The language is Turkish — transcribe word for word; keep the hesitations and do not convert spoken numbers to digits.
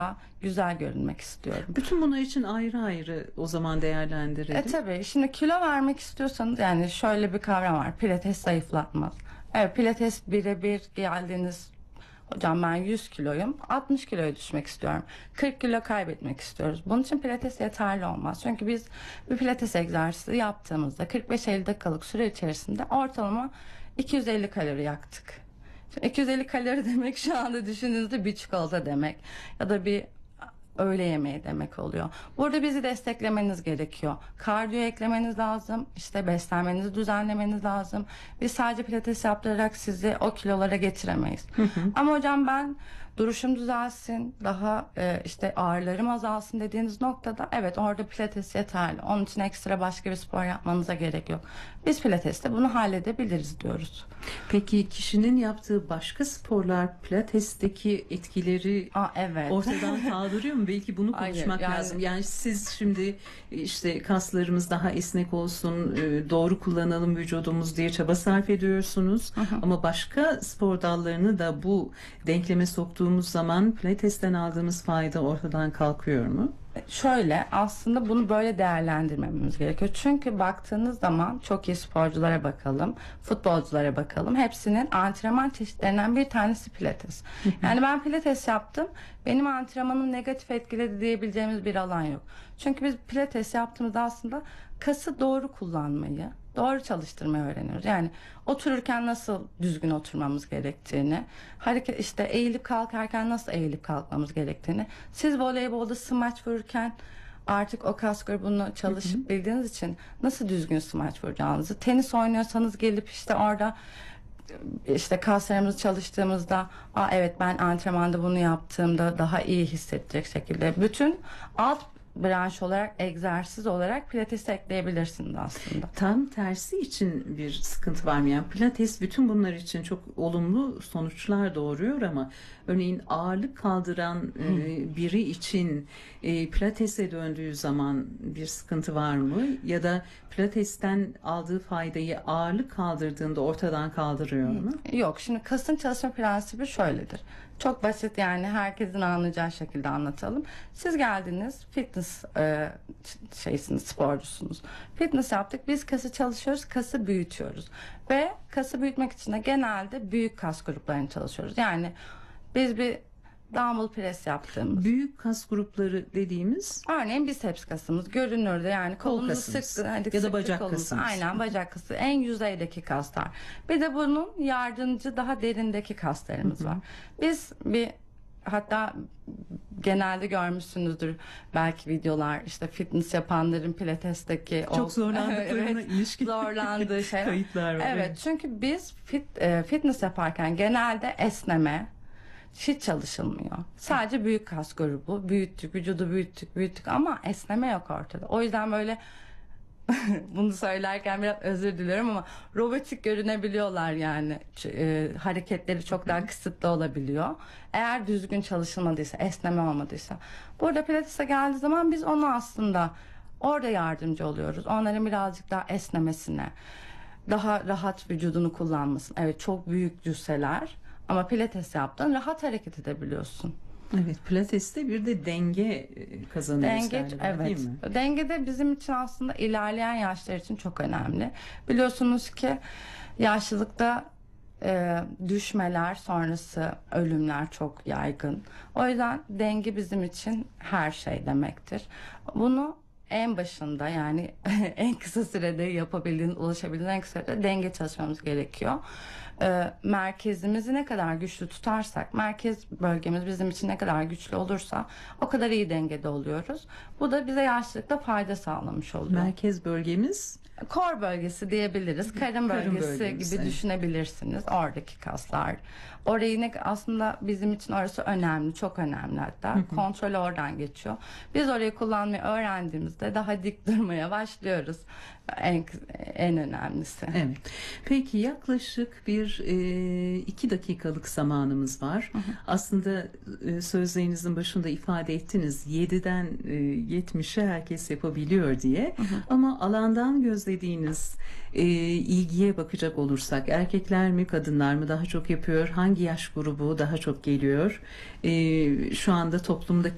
güzel görünmek istiyorum. Bütün bunlar için ayrı ayrı o zaman değerlendirelim. E tabii şimdi kilo vermek istiyorsanız yani şöyle bir kavram var. Pilates zayıflatmaz. Evet, pilates birebir geldiğiniz, hocam ben yüz kiloyum, altmış kiloya düşmek istiyorum, kırk kilo kaybetmek istiyoruz. Bunun için pilates yeterli olmaz. Çünkü biz bir pilates egzersizi yaptığımızda kırk beş elli dakikalık süre içerisinde ortalama iki yüz elli kalori yaktık. Şimdi iki yüz elli kalori demek şu anda düşündüğünüzde bir çikolata demek ya da bir öğle yemeği demek oluyor. Burada bizi desteklemeniz gerekiyor. Kardiyo eklemeniz lazım. İşte beslenmenizi düzenlemeniz lazım. Biz sadece pilates yaptırarak sizi o kilolara getiremeyiz. Hı hı. Ama hocam ben duruşum düzelsin, daha e, işte ağrılarım azalsın dediğiniz noktada evet orada pilates yeterli. Onun için ekstra başka bir spor yapmanıza gerek yok. Biz pilatesle bunu halledebiliriz diyoruz. Peki kişinin yaptığı başka sporlar pilatesteki etkileri Aa, evet. ortadan kaldırıyor mu? Belki bunu konuşmak Hayır, yani... lazım. Yani siz şimdi işte kaslarımız daha esnek olsun, doğru kullanalım vücudumuz diye çaba sarf ediyorsunuz. Hı hı. Ama başka spor dallarını da bu denkleme soktuğumuz zaman pilatesten aldığımız fayda ortadan kalkıyor mu? Şöyle aslında bunu böyle değerlendirmemiz gerekiyor. Çünkü baktığınız zaman çok iyi sporculara bakalım, futbolculara bakalım. Hepsinin antrenman çeşitlerinden bir tanesi pilates. Yani ben pilates yaptım, benim antrenmanım negatif etkiledi diyebileceğimiz bir alan yok. Çünkü biz pilates yaptığımızda aslında kası doğru kullanmayı, doğru çalıştırmayı öğreniyoruz. Yani otururken nasıl düzgün oturmamız gerektiğini, hareket işte eğilip kalkarken nasıl eğilip kalkmamız gerektiğini. Siz voleybolda smaç vururken artık o kas grubunu çalışıp bildiğiniz için nasıl düzgün smaç vuracağınızı, tenis oynuyorsanız gelip işte orada işte kaslarımızı çalıştığımızda, aa evet ben antrenmanda bunu yaptığımda daha iyi hissedecek şekilde bütün alt branş olarak, egzersiz olarak pilatesi ekleyebilirsiniz aslında. Tam tersi için bir sıkıntı var mı? Yani pilates bütün bunlar için çok olumlu sonuçlar doğuruyor ama örneğin ağırlık kaldıran e, biri için e, pilatese döndüğü zaman bir sıkıntı var mı? Ya da pilatesten aldığı faydayı ağırlık kaldırdığında ortadan kaldırıyor mu? Yok. Şimdi kasın çalışma prensibi şöyledir. Çok basit, yani herkesin anlayacağı şekilde anlatalım. Siz geldiniz, fitness e, şeysiniz, sporcusunuz. Fitness yaptık, biz kası çalışıyoruz, kası büyütüyoruz. Ve kası büyütmek için de genelde büyük kas gruplarını çalışıyoruz. Yani biz bir dumbbell press yaptığımız. Büyük kas grupları dediğimiz? Örneğin biceps kasımız görünürde, yani kolumuzu sık, ya da bacak kasımız. Aynen, bacak kası en yüzeydeki kaslar. Bir de bunun yardımcı daha derindeki kaslarımız hı hı. var. Biz bir hatta genelde görmüşsünüzdür belki videolar, işte fitness yapanların pilatesteki çok o, zorlandıklarına evet, ilişkin zorlandığı şey kayıtlar var. Evet, çünkü biz fit, e, fitness yaparken genelde esneme hiç çalışılmıyor. Sadece büyük kas grubu büyüttük, vücudu büyüttük, büyüttük ama esneme yok ortada. O yüzden böyle bunu söylerken biraz özür diliyorum ama robotik görünebiliyorlar yani. E, hareketleri çok daha kısıtlı olabiliyor. Eğer düzgün çalışılmadıysa, esneme olmadıysa. Burada pilatese geldiği zaman biz onu aslında orada yardımcı oluyoruz. Onların birazcık daha esnemesine, daha rahat vücudunu kullanmasın. Evet, çok büyük cüsseler ama pilates yaptın, rahat hareket edebiliyorsun. Evet, pilateste bir de denge kazanıyoruz. Denge, galiba, evet. Değil mi? Denge de bizim için aslında ilerleyen yaşlar için çok önemli. Biliyorsunuz ki yaşlılıkta e, düşmeler sonrası ölümler çok yaygın. O yüzden denge bizim için her şey demektir. Bunu en başında, yani en kısa sürede yapabildiğiniz, ulaşabildiğiniz en kısa sürede denge çalışmamız gerekiyor. Ee, merkezimizi ne kadar güçlü tutarsak, merkez bölgemiz bizim için ne kadar güçlü olursa o kadar iyi dengede oluyoruz. Bu da bize yaşlılıkta fayda sağlamış oluyor. Merkez bölgemiz? Kor bölgesi diyebiliriz. Karın bölgesi, Karın bölgesi gibi evet. düşünebilirsiniz. Oradaki kaslar. Orayı ne, aslında bizim için orası önemli, çok önemli hatta. Hı hı. Kontrol oradan geçiyor. Biz orayı kullanmayı öğrendiğimizde daha dik durmaya başlıyoruz. En, en önemlisi. Evet. Peki yaklaşık bir e, iki dakikalık zamanımız var. Hı hı. Aslında e, sözlerinizin başında ifade ettiniz. yediden e, yetmişe herkes yapabiliyor diye. Hı hı. Ama alandan gözlediğiniz e, ilgiye bakacak olursak erkekler mi kadınlar mı daha çok yapıyor? Hangi yaş grubu daha çok geliyor? E, şu anda toplumdaki